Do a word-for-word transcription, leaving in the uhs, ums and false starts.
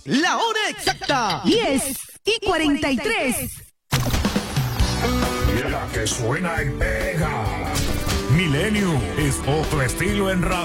La hora exacta. diez y cuarenta y tres. La que suena y pega. Milenio es otro estilo en radio.